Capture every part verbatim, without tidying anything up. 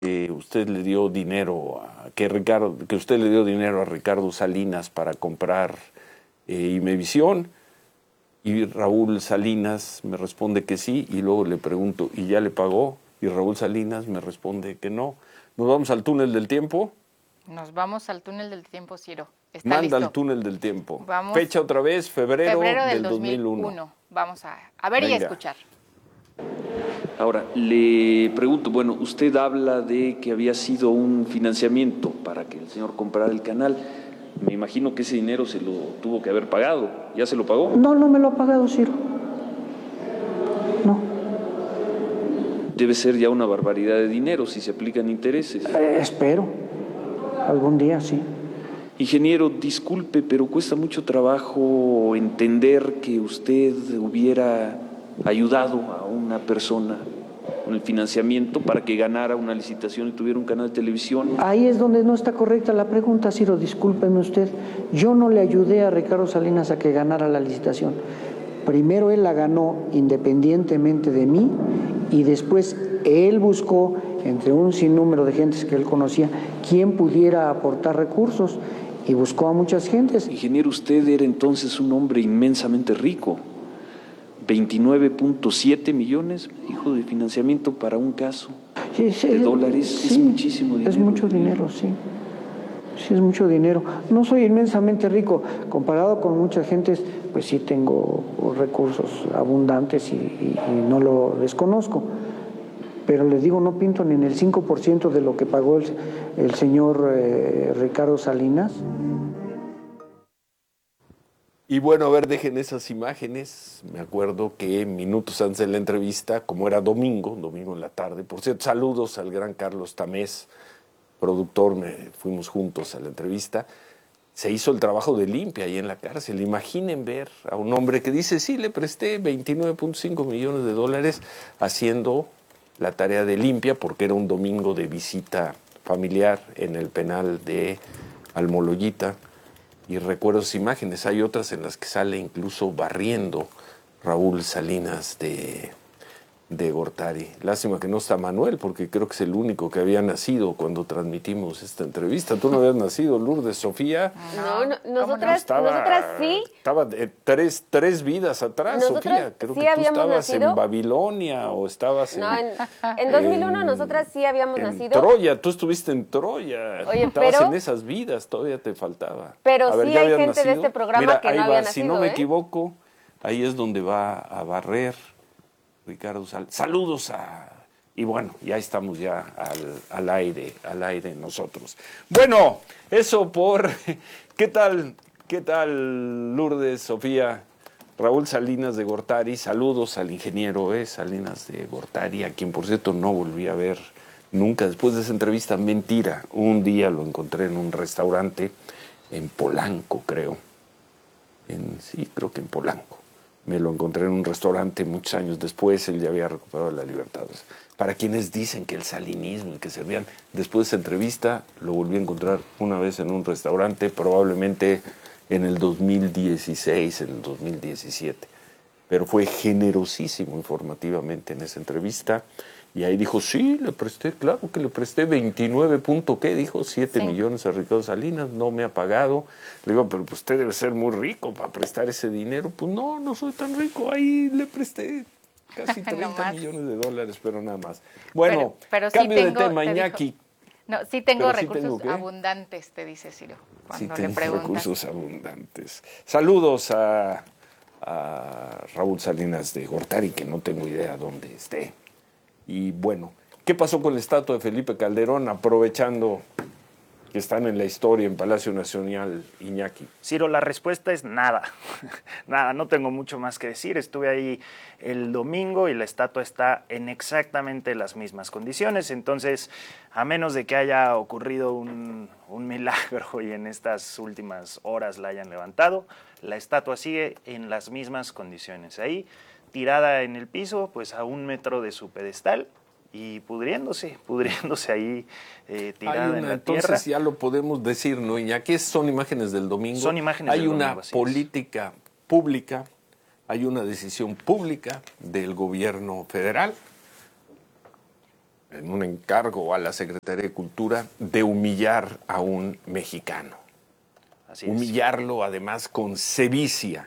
que usted le dio dinero a, que Ricardo, que usted le dio dinero a Ricardo Salinas para comprar eh, Imevisión, y Raúl Salinas me responde que sí, y luego le pregunto, ¿y ya le pagó? Y Raúl Salinas me responde que no. ¿Nos vamos al túnel del tiempo? Nos vamos al túnel del tiempo, Ciro. ¿Está Manda listo? al túnel del tiempo. Vamos. Fecha otra vez, febrero, Febrero del, del dos mil uno. dos mil uno. Vamos a, a ver Venga. y a escuchar. Ahora, le pregunto, bueno, usted habla de que había sido un financiamiento para que el señor comprara el canal. Me imagino que ese dinero se lo tuvo que haber pagado. ¿Ya se lo pagó? No, no me lo ha pagado, Ciro. No. Debe ser ya una barbaridad de dinero si se aplican intereses. Eh, espero. Algún día, sí. Ingeniero, disculpe, pero cuesta mucho trabajo entender que usted hubiera ayudado a una persona con el financiamiento para que ganara una licitación y tuviera un canal de televisión. Ahí es donde no está correcta la pregunta, Ciro, discúlpeme usted. Yo no le ayudé a Ricardo Salinas a que ganara la licitación. Primero él la ganó independientemente de mí y después él buscó, entre un sinnúmero de gentes que él conocía, quién pudiera aportar recursos y buscó a muchas gentes. Ingeniero, usted era entonces un hombre inmensamente rico. veintinueve punto siete millones, hijo, de financiamiento para un caso sí, sí, de dólares. Sí, es muchísimo dinero. Es mucho dinero, sí. Sí, es mucho dinero. No soy inmensamente rico. Comparado con muchas gentes, pues sí tengo recursos abundantes y, y, y no lo desconozco. Pero les digo, no pinto ni en el cinco por ciento de lo que pagó el, el señor eh, Ricardo Salinas. Y bueno, a ver, dejen esas imágenes. Me acuerdo que minutos antes de la entrevista, como era domingo, domingo en la tarde, por cierto, saludos al gran Carlos Tamés, productor, me, fuimos juntos a la entrevista, se hizo el trabajo de limpia ahí en la cárcel. Imaginen ver a un hombre que dice, sí, le presté veintinueve punto cinco millones de dólares haciendo la tarea de limpia, porque era un domingo de visita familiar en el penal de Almoloyita. Y recuerdo esas imágenes. Hay otras en las que sale incluso barriendo Raúl Salinas de, de Gortari. Lástima que no está Manuel, porque creo que es el único que había nacido cuando transmitimos esta entrevista. ¿Tú no habías nacido, Lourdes, Sofía? No, no nosotras, no? Estaba, nosotras sí. Estaba eh, tres, tres vidas atrás, Nosotras Sofía. Creo sí que tú habíamos estabas nacido. en Babilonia o estabas en... No, en, en dos mil uno en, nosotras sí habíamos en nacido. Troya, tú estuviste en Troya. Oye, estabas pero, en esas vidas, todavía te faltaba. Pero a ver, sí ¿ya hay habías gente nacido? de este programa Mira, que ahí no va, había si nacido, no me ¿eh? equivoco, ahí es donde va a barrer Ricardo Sal. Saludos a... Y bueno, ya estamos ya al, al aire, al aire nosotros. Bueno, eso por... ¿Qué tal, qué tal, Lourdes, Sofía? Raúl Salinas de Gortari, saludos al ingeniero eh, Salinas de Gortari, a quien por cierto no volví a ver nunca después de esa entrevista. Mentira, un día lo encontré en un restaurante en Polanco, creo. En, sí, creo que en Polanco. Me lo encontré en un restaurante muchos años después, él ya había recuperado la libertad. Para quienes dicen que el salinismo, el que servían, después de esa entrevista lo volví a encontrar una vez en un restaurante, probablemente en el dos mil dieciséis, en el dos mil diecisiete. Pero fue generosísimo informativamente en esa entrevista. Y ahí dijo, sí, le presté, claro que le presté veintinueve punto, ¿qué? Dijo, siete sí. millones a Ricardo Salinas, no me ha pagado. Le digo, pero pues usted debe ser muy rico para prestar ese dinero. Pues no, no soy tan rico, ahí le presté casi treinta no millones de dólares, pero nada más. Bueno, pero, pero cambio sí tengo, de tema, Iñaki. Dijo, no, sí tengo pero recursos sí tengo, abundantes, te dice Ciro, cuando sí le tengo preguntan. recursos abundantes. Saludos a, a Raúl Salinas de Gortari, que no tengo idea dónde esté. Y bueno, ¿qué pasó con la estatua de Felipe Calderón, aprovechando que están en la historia en Palacio Nacional, Iñaki? Ciro, la respuesta es nada. Nada, no tengo mucho más que decir. Estuve ahí el domingo y la estatua está en exactamente las mismas condiciones. Entonces, a menos de que haya ocurrido un, un milagro y en estas últimas horas la hayan levantado, la estatua sigue en las mismas condiciones. Ahí, tirada en el piso, pues a un metro de su pedestal y pudriéndose, pudriéndose ahí eh, tirada una, en la entonces tierra. Entonces ya lo podemos decir, ¿no? Y aquí son imágenes del domingo. Son imágenes Hay del domingo, una así política es. pública, hay una decisión pública del gobierno federal en un encargo a la Secretaría de Cultura, de humillar a un mexicano. Así es. Humillarlo además con sevicia.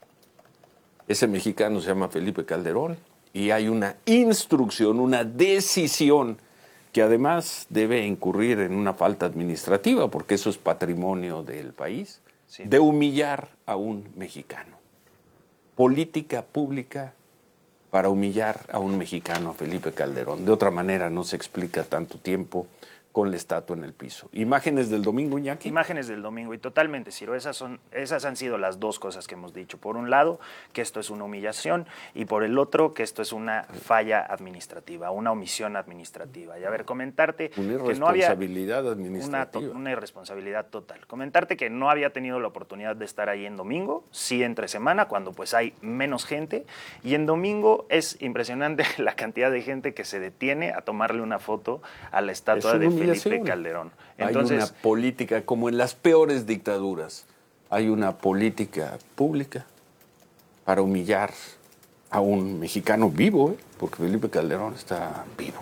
Ese mexicano se llama Felipe Calderón y hay una instrucción, una decisión que además debe incurrir en una falta administrativa, porque eso es patrimonio del país, sí, de humillar a un mexicano. Política pública para humillar a un mexicano, a Felipe Calderón. De otra manera no se explica tanto tiempo con la estatua en el piso. ¿Imágenes del domingo, Iñaki? Imágenes del domingo, y totalmente, Ciro, esas, son, esas han sido las dos cosas que hemos dicho. Por un lado, que esto es una humillación, y por el otro, que esto es una falla administrativa, una omisión administrativa. Y a ver, comentarte una que no había... irresponsabilidad administrativa. Una, una irresponsabilidad total. Comentarte que no había tenido la oportunidad de estar ahí en domingo, sí entre semana, cuando pues hay menos gente, y en domingo es impresionante la cantidad de gente que se detiene a tomarle una foto a la estatua de Felipe Calderón. Entonces, hay una política, como en las peores dictaduras, hay una política pública para humillar a un mexicano vivo, ¿eh? Porque Felipe Calderón está vivo.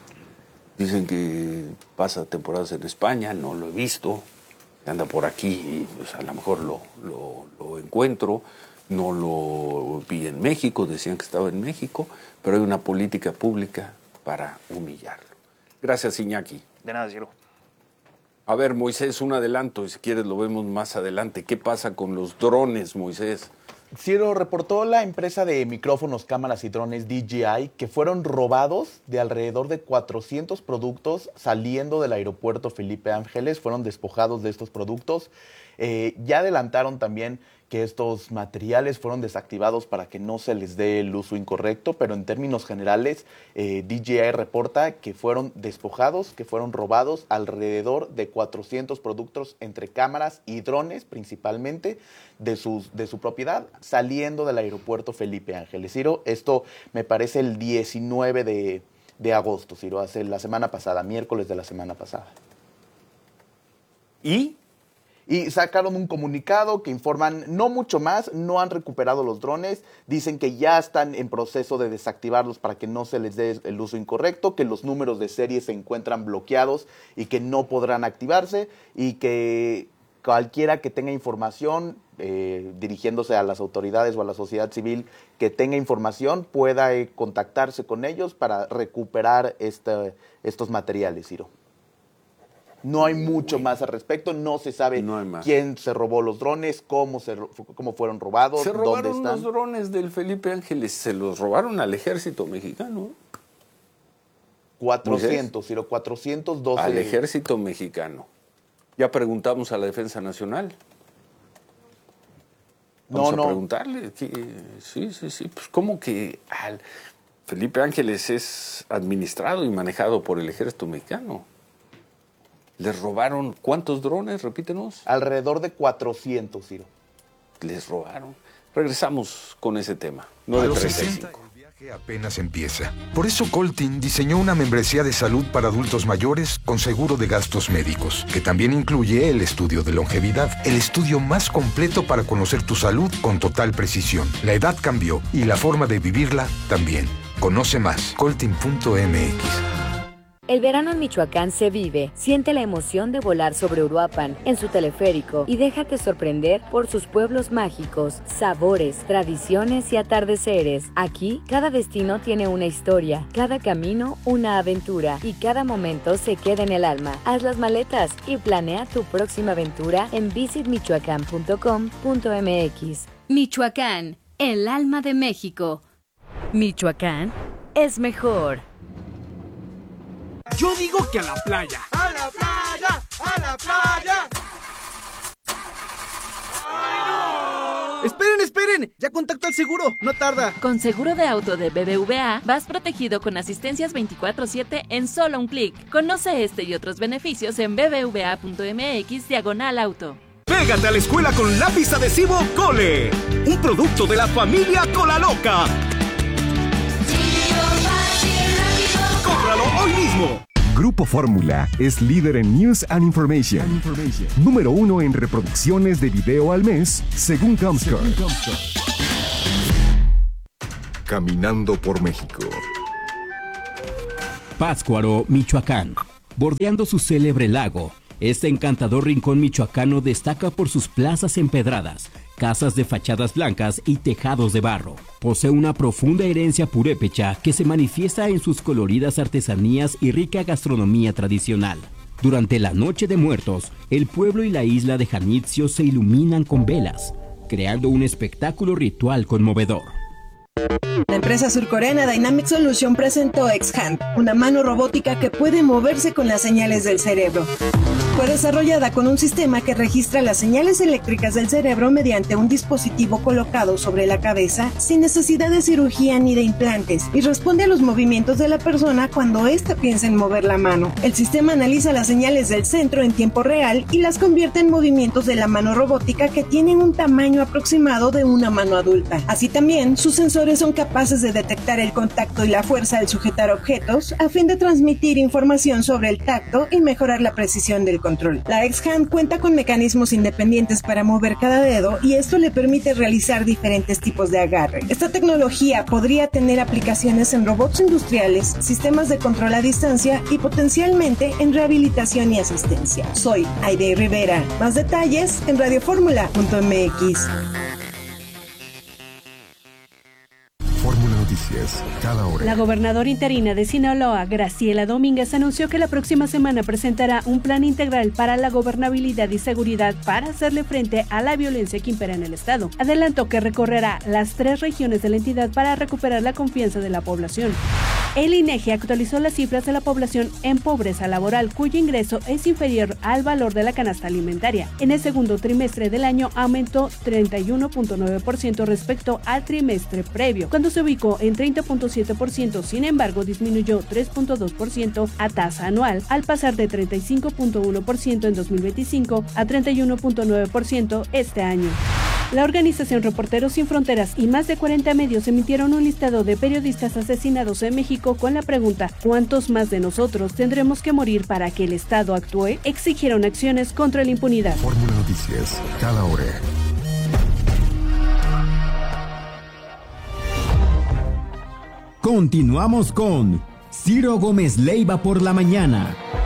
Dicen que pasa temporadas en España, no lo he visto, anda por aquí y pues, a lo mejor lo, lo, lo encuentro. No lo vi en México, decían que estaba en México, pero hay una política pública para humillarlo. Gracias, Iñaki. De nada, Ciro. A ver, Moisés, un adelanto, y si quieres lo vemos más adelante. ¿Qué pasa con los drones, Moisés? Ciro, reportó la empresa de micrófonos, cámaras y drones D J I que fueron robados de alrededor de cuatrocientos productos saliendo del aeropuerto Felipe Ángeles. Fueron despojados de estos productos. Eh, ya adelantaron también que estos materiales fueron desactivados para que no se les dé el uso incorrecto, pero en términos generales, eh, D J I reporta que fueron despojados, que fueron robados alrededor de cuatrocientos productos entre cámaras y drones, principalmente, de, sus, de su propiedad, saliendo del aeropuerto Felipe Ángeles. Ciro, esto me parece el diecinueve de agosto, Ciro, hace la semana pasada, miércoles de la semana pasada. ¿Y? Y sacaron un comunicado que informan no mucho más, no han recuperado los drones, dicen que ya están en proceso de desactivarlos para que no se les dé el uso incorrecto, que los números de serie se encuentran bloqueados y que no podrán activarse, y que cualquiera que tenga información, eh, dirigiéndose a las autoridades o a la sociedad civil, que tenga información pueda eh, contactarse con ellos para recuperar esta, estos materiales, Ciro. No hay mucho más al respecto, no se sabe no quién se robó los drones, cómo, se, cómo fueron robados, se dónde robaron están. Los drones del Felipe Ángeles, se los robaron al ejército mexicano. cuatrocientos, Ciro, cuatrocientos doce. Al ejército mexicano. Ya preguntamos a la Defensa Nacional. Vamos no, a no. preguntarle. Sí, sí, sí. Pues cómo que al Felipe Ángeles es administrado y manejado por el ejército mexicano. ¿Les robaron cuántos drones? Repítenos. Alrededor de cuatrocientos, Ciro. Les robaron. Regresamos con ese tema. nueve treinta y cinco. El viaje apenas empieza. Por eso Coltin diseñó una membresía de salud para adultos mayores con seguro de gastos médicos, que también incluye el estudio de longevidad, el estudio más completo para conocer tu salud con total precisión. La edad cambió y la forma de vivirla también. Conoce más. Coltin punto m x. El verano en Michoacán se vive. Siente la emoción de volar sobre Uruapan en su teleférico y déjate sorprender por sus pueblos mágicos, sabores, tradiciones y atardeceres. Aquí, cada destino tiene una historia, cada camino una aventura y cada momento se queda en el alma. Haz las maletas y planea tu próxima aventura en visit michoacán punto com punto m x. Michoacán, el alma de México. Michoacán es mejor. Yo digo que a la playa. ¡A la playa! ¡A la playa! ¡Ay, no! ¡Esperen, esperen! Ya contacto al seguro, no tarda. Con seguro de auto de B B V A, vas protegido con asistencias veinticuatro siete en solo un clic. Conoce este y otros beneficios en b b v a punto m x diagonal auto. Pégate a la escuela con lápiz adhesivo Cole, un producto de la familia Colaloca. ¡Cómpralo hoy mismo! Grupo Fórmula es líder en News and Information. And Information. Número uno en reproducciones de video al mes, según Comscore. Caminando por México. Pátzcuaro, Michoacán. Bordeando su célebre lago, este encantador rincón michoacano destaca por sus plazas empedradas, casas de fachadas blancas y tejados de barro. Posee una profunda herencia purépecha que se manifiesta en sus coloridas artesanías y rica gastronomía tradicional. Durante la Noche de Muertos, el pueblo y la isla de Janitzio se iluminan con velas, creando un espectáculo ritual conmovedor. La empresa surcoreana Dynamic Solution presentó X-Hand, una mano robótica que puede moverse con las señales del cerebro. Fue desarrollada con un sistema que registra las señales eléctricas del cerebro mediante un dispositivo colocado sobre la cabeza sin necesidad de cirugía ni de implantes y responde a los movimientos de la persona cuando ésta piensa en mover la mano. El sistema analiza las señales del centro en tiempo real y las convierte en movimientos de la mano robótica que tienen un tamaño aproximado de una mano adulta. Así también, sus sensores son capaces de detectar el contacto y la fuerza al sujetar objetos a fin de transmitir información sobre el tacto y mejorar la precisión del control. La X-Hand cuenta con mecanismos independientes para mover cada dedo y esto le permite realizar diferentes tipos de agarre. Esta tecnología podría tener aplicaciones en robots industriales, sistemas de control a distancia y potencialmente en rehabilitación y asistencia. Soy Aide Rivera. Más detalles en radioformula punto m x. Noticias, cada hora. La gobernadora interina de Sinaloa, Graciela Domínguez, anunció que la próxima semana presentará un plan integral para la gobernabilidad y seguridad para hacerle frente a la violencia que impera en el estado. Adelantó que recorrerá las tres regiones de la entidad para recuperar la confianza de la población. El INEGI actualizó las cifras de la población en pobreza laboral, cuyo ingreso es inferior al valor de la canasta alimentaria. En el segundo trimestre del año aumentó treinta y uno punto nueve por ciento respecto al trimestre previo, cuando se ubicó en treinta punto siete por ciento, sin embargo disminuyó tres punto dos por ciento a tasa anual, al pasar de treinta y cinco punto uno por ciento en dos mil veinticinco a treinta y uno punto nueve por ciento este año. La organización Reporteros Sin Fronteras y más de cuarenta medios emitieron un listado de periodistas asesinados en México con la pregunta ¿cuántos más de nosotros tendremos que morir para que el Estado actúe? Exigieron acciones contra la impunidad. Fórmula Noticias, cada hora. Continuamos con Ciro Gómez Leiva por la mañana.